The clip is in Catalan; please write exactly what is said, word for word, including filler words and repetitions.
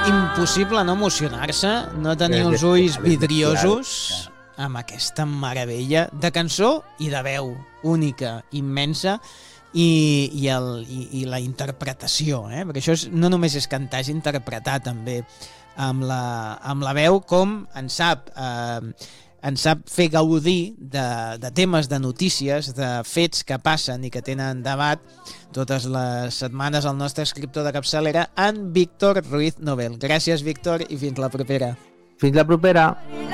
impossible no emocionar-se, no tenir els ulls vidriosos amb aquesta meravella de cançó i de veu única, immensa, i, i, el, i, i la interpretació, eh? Perquè això és, no només és cantar, és interpretar també amb la, amb la veu, com en sap, eh, en sap fer gaudir de, de temes, de notícies, de fets que passen i que tenen debat totes les setmanes el nostre escriptor de capçalera, en Víctor Ruiz Nobel. Gràcies, Víctor, i fins la propera. Fins la propera.